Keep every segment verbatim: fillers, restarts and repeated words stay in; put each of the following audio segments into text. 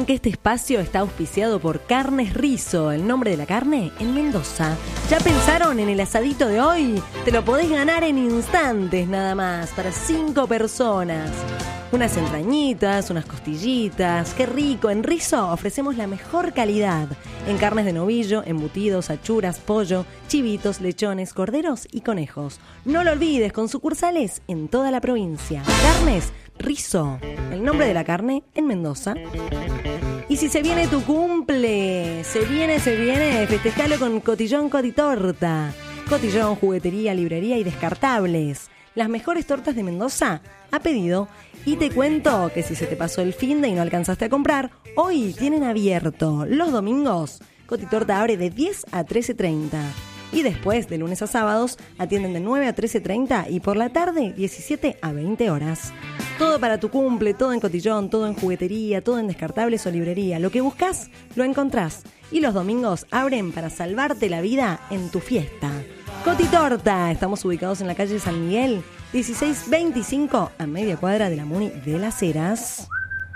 ¿Sabían que este espacio está auspiciado por Carnes Rizo, el nombre de la carne en Mendoza? ¿Ya pensaron en el asadito de hoy? Te lo podés ganar en instantes nada más, para cinco personas. Unas entrañitas, unas costillitas, qué rico. En Rizo ofrecemos la mejor calidad en carnes de novillo, embutidos, achuras, pollo, chivitos, lechones, corderos y conejos. No lo olvides, con sucursales en toda la provincia. Carnes Rizo, el nombre de la carne en Mendoza. Y si se viene tu cumple, se viene, se viene, festejalo con Cotillón Cotitorta. Cotillón, juguetería, librería y descartables. Las mejores tortas de Mendoza a pedido. Y te cuento que si se te pasó el finde y no alcanzaste a comprar, hoy tienen abierto los domingos. Cotitorta abre de diez a trece treinta. Y después, de lunes a sábados, atienden de nueve a trece treinta y por la tarde, diecisiete a veinte horas. Todo para tu cumple, todo en Cotillón, todo en juguetería, todo en descartables o librería. Lo que buscas, lo encontrás. Y los domingos abren para salvarte la vida en tu fiesta. Cotitorta, estamos ubicados en la calle San Miguel, dieciséis veinticinco, a media cuadra de la Muni de Las Heras.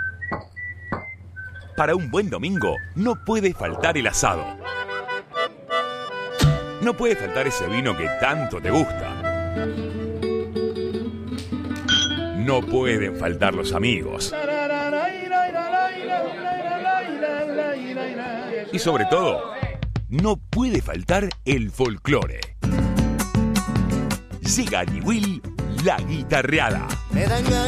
Para un buen domingo, no puede faltar el asado. No puede faltar ese vino que tanto te gusta. No pueden faltar los amigos. Y sobre todo, no puede faltar el folclore. Llega a Ñihuil la guitarreada.